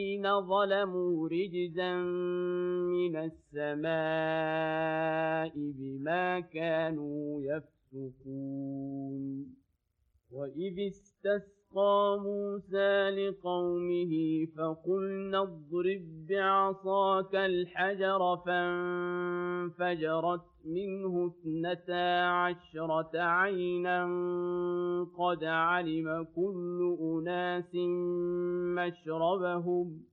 ظلموا رجزا من السماء بما كانوا يفسقون وإذ استسقى موسى لقومه فقلنا اضرب بعصاك الحجر فانفجرت منه 12 عينا قد علم كل أناس مشربهم